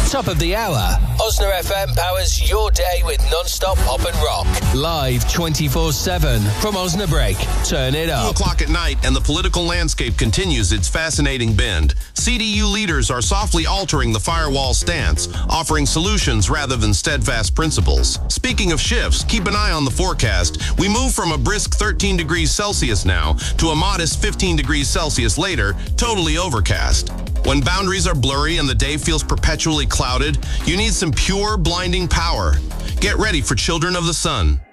Top of the hour, Osna FM powers your day with non-stop pop and rock. Live 24/7 from Osnabrück. Turn it up. 2 o'clock at night and the political landscape continues its fascinating bend. CDU leaders are softly altering the firewall stance, offering solutions rather than steadfast principles. Speaking of shifts, keep an eye on the forecast. We move from a brisk 13 degrees Celsius now to a modest 15 degrees Celsius later, totally overcast. When boundaries are blurry and the day feels perpetually clouded, you need some pure, blinding power. Get ready for Children of the Sun.